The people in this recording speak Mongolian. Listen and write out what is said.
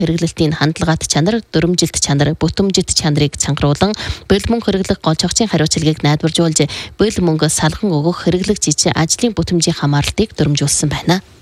хэрэглэлтийн хандлагат чанар, дүрмжилт чанар, бүтэмжит чанарыг цангаруулан бэлэн мөнгө хэрэглэх гол чогчийн хариуцлагыг найдваржуулж, бэлэн мөнгө салган өгөх хэрэглэгчид ажлын бүтэмжийн хамаарлтыг дүрмжүүлсэн байна.